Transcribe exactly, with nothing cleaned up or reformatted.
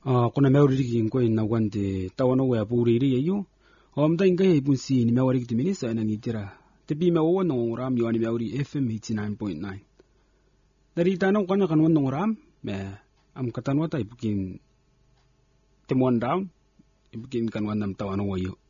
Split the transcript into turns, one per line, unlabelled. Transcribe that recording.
Ah, kuna meuri kin ko na wande tawano wa puriri yo. Om da inga ibun si ni meuri ki minisa na nitira. Te bi me wo no ram yo ni meuri F M eighty-nine point nine. Dari tanong kanya kan wonong ram me am katanwa ta ibukin temon down ibukin kan wanam tawano wa yo.